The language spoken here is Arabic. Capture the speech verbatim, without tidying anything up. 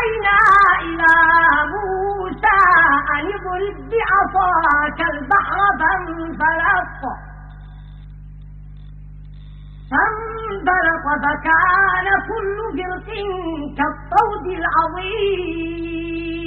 وأوحينا إلى موسى أن اضرب بعصاك البحر فانفلق فانبلق فكان كل فرق كالطود العظيم